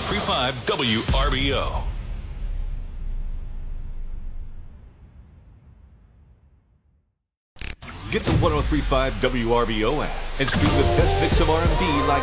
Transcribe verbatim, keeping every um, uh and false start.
three point five W R B O. Get the one oh three point five W R B O app and stream the best mix of R and B like